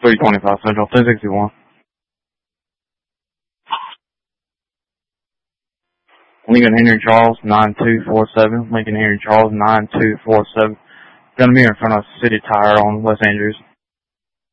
325 Central, 1061. Lincoln Henry Charles, 9247. Lincoln Henry Charles, 9247. Gonna be in front of City Tire on West Andrews.